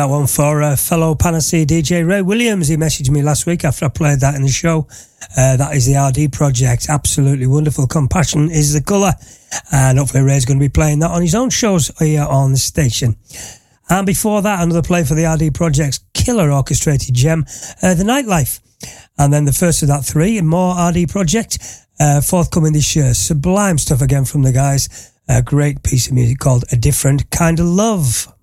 That one for fellow Panacea DJ Ray Williams. He messaged me last week after I played that in the show. That is the RD Project. Absolutely wonderful. Compassion is the colour. And hopefully Ray's going to be playing that on his own shows here on the station. And before that, another play for the RD Project's killer orchestrated gem, The Nightlife. And then the first of that three, more RD Project, forthcoming this year. Sublime stuff again from the guys. A great piece of music called A Different Kind of Love.